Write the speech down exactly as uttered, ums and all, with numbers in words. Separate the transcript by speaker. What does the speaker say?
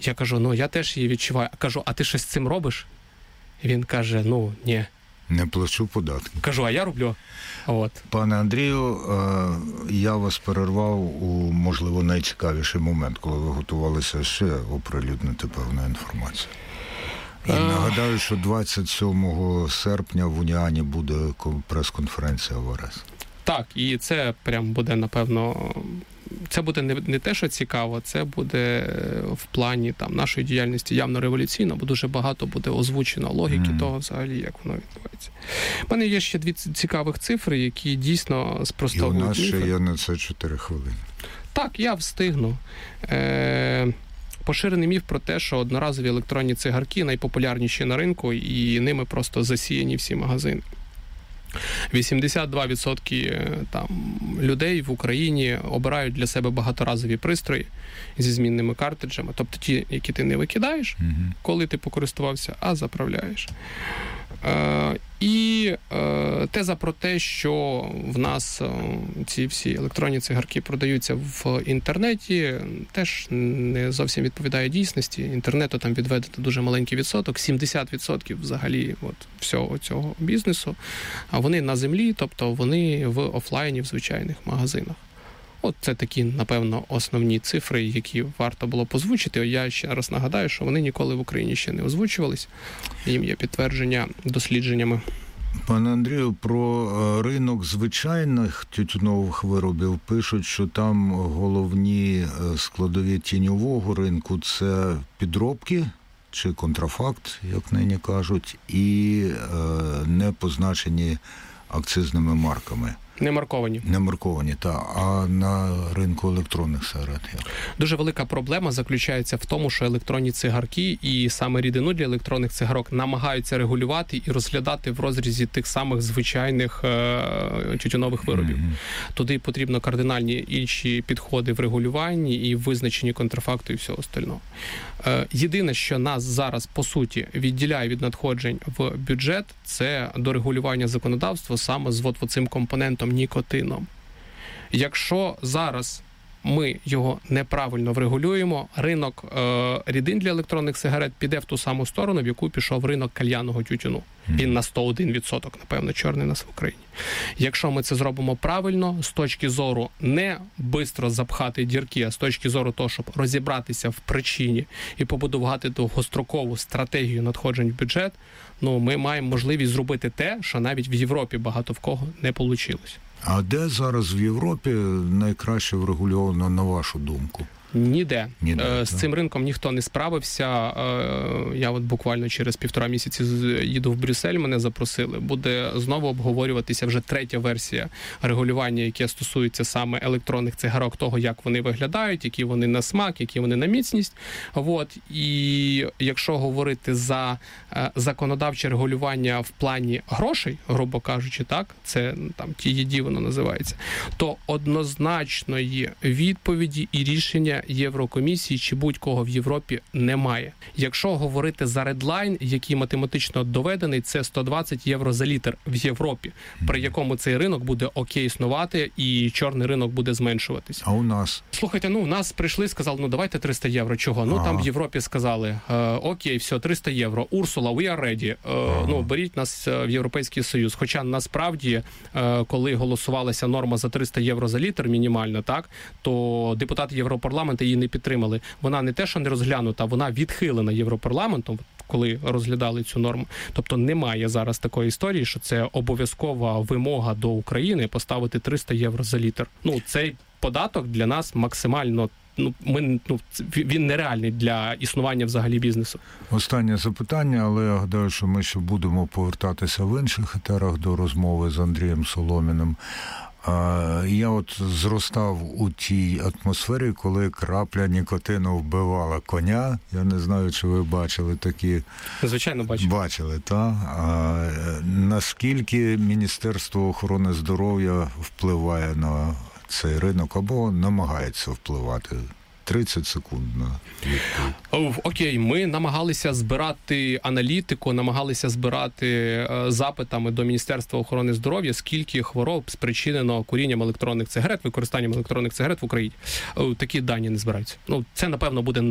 Speaker 1: Я кажу, ну я теж її відчуваю. Кажу, а ти щось з цим робиш? Він каже, ну ні.
Speaker 2: Не плачу податки.
Speaker 1: Кажу, а я роблю. От.
Speaker 2: Пане Андрію, я вас перервав у, можливо, найцікавіший момент, коли ви готувалися ще оприлюднити певну інформацію. І нагадаю, що двадцять сьомого серпня в Уніані буде прес-конференція в АРЕС.
Speaker 1: Так, і це прям буде, напевно, це буде не, не те, що цікаво, це буде в плані там нашої діяльності явно революційно, бо дуже багато буде озвучено логіки mm. того взагалі, як воно відбувається. У мене є ще дві цікавих цифри, які дійсно спростовують
Speaker 2: міфи. І у нас
Speaker 1: міфи.
Speaker 2: ще є на це чотири хвилини.
Speaker 1: Так, я встигну. Е- Поширений міф про те, що одноразові електронні цигарки найпопулярніші на ринку, і ними просто засіяні всі магазини. вісімдесят два відсотки там людей в Україні обирають для себе багаторазові пристрої зі змінними картриджами, тобто ті, які ти не викидаєш, mm-hmm. коли ти покористувався, а заправляєш. Е, і е, теза про те, що в нас е, ці всі електронні цигарки продаються в інтернеті, теж не зовсім відповідає дійсності. Інтернету там відведено дуже маленький відсоток, сімдесят відсотків взагалі от, всього цього бізнесу, а вони на землі, тобто вони в офлайні, в звичайних магазинах. От це такі, напевно, основні цифри, які варто було б озвучити. Я ще раз нагадаю, що вони ніколи в Україні ще не озвучувались. Їм є підтвердження дослідженнями.
Speaker 2: Пане Андрію, про ринок звичайних тютюнових виробів пишуть, що там головні складові тіньового ринку – це підробки чи контрафакт, як нині кажуть, і не позначені акцизними марками.
Speaker 1: Не марковані.
Speaker 2: Не марковані, так. А на ринку електронних сигарет як?
Speaker 1: Дуже велика проблема заключається в тому, що електронні цигарки і саме рідину для електронних цигарок намагаються регулювати і розглядати в розрізі тих самих звичайних е- тютюнових виробів. Mm-hmm. Туди потрібно кардинальні інші підходи в регулюванні і в визначенні контрафакту і всього остального. Е- єдине, що нас зараз, по суті, відділяє від надходжень в бюджет, це дорегулювання законодавства саме з от цим компонентом нікотином. Якщо зараз ми його неправильно врегулюємо, ринок е, рідин для електронних сигарет піде в ту саму сторону, в яку пішов ринок кальянного тютюну. Він на сто один відсоток, напевно, чорний у нас в Україні. Якщо ми це зробимо правильно, з точки зору не бистро запхати дірки, а з точки зору того, щоб розібратися в причині і побудувати довгострокову стратегію надходжень в бюджет, ну, ми маємо можливість зробити те, що навіть в Європі багато в кого не вийшло.
Speaker 2: А де зараз в Європі найкраще врегульовано, на вашу думку?
Speaker 1: Ніде.
Speaker 2: Ніде
Speaker 1: З так. цим ринком ніхто не справився. Я от буквально через півтора місяці їду в Брюссель, мене запросили. Буде знову обговорюватися вже третя версія регулювання, яке стосується саме електронних цигарок, того, як вони виглядають, які вони на смак, які вони на міцність. От. І якщо говорити за законодавче регулювання в плані грошей, грубо кажучи, так, це там ті єді воно називається, то однозначної відповіді і рішення Єврокомісії чи будь-кого в Європі немає. Якщо говорити за редлайн, який математично доведений, це сто двадцять євро за літр в Європі, при якому цей ринок буде окей існувати і чорний ринок буде зменшуватись.
Speaker 2: А у нас?
Speaker 1: Слухайте, ну, у нас прийшли, сказали, ну, давайте триста євро. Чого? Ну, там в Європі сказали, окей, все, триста євро. Урсула, we are ready. Ну, беріть нас в Європейський Союз. Хоча, насправді, коли голосувалася норма за триста євро за літр мінімально, так, то депутати Європарламенту її не підтримали. Вона не те, що не розглянута, вона відхилена Європарламентом, коли розглядали цю норму. Тобто немає зараз такої історії, що це обов'язкова вимога до України поставити триста євро за літр. Ну, цей податок для нас максимально, ну, ми, ну, він нереальний для існування взагалі бізнесу.
Speaker 2: Останнє запитання, але я гадаю, що ми ще будемо повертатися в інших етерах до розмови з Андрієм Соломіним. Я от зростав у тій атмосфері, коли крапля нікотину вбивала коня. Я не знаю, чи ви бачили такі...
Speaker 1: Звичайно, бачили.
Speaker 2: Бачили, так. А наскільки Міністерство охорони здоров'я впливає на цей ринок або намагається впливати? тридцять секунд на відповідь.
Speaker 1: Окей, ми намагалися збирати аналітику, намагалися збирати е, запитами до Міністерства охорони здоров'я, скільки хвороб спричинено курінням електронних цигарет, використанням електронних цигарет в Україні. Е, такі дані не збираються. Ну, це, напевно, буде